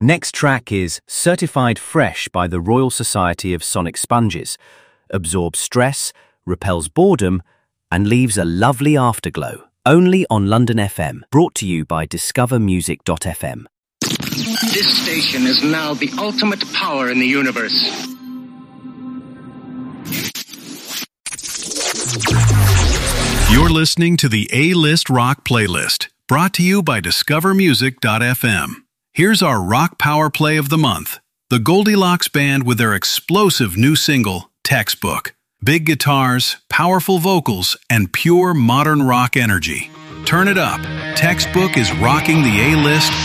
Next track is Certified Fresh by the Royal Society of Sonic Sponges. Absorbs stress, repels boredom, and leaves a lovely afterglow. Only on London FM. Brought to you by discovermusic.fm. This station is now the ultimate power in the universe. You're listening to the A-List Rock Playlist, brought to you by discovermusic.fm. Here's our rock power play of the month. The Goldilocks Band with their explosive new single, Textbook. Big guitars, powerful vocals, and pure modern rock energy. Turn it up. Textbook is rocking the A-List